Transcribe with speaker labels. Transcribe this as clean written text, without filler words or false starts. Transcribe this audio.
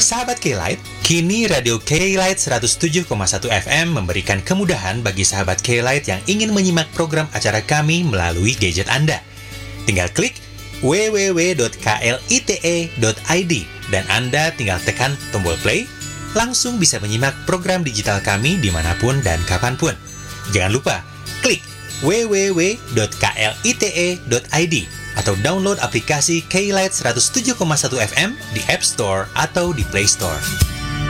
Speaker 1: Sahabat K-Lite, kini Radio K-Lite 107,1 FM memberikan kemudahan bagi sahabat K-Lite yang ingin menyimak program acara kami melalui gadget Anda. Tinggal klik www.klite.id dan Anda tinggal tekan tombol play, langsung bisa menyimak program digital kami dimanapun dan kapanpun. Jangan lupa, klik www.klite.id atau download aplikasi K-Lite 107,1 FM di App Store atau di Play Store.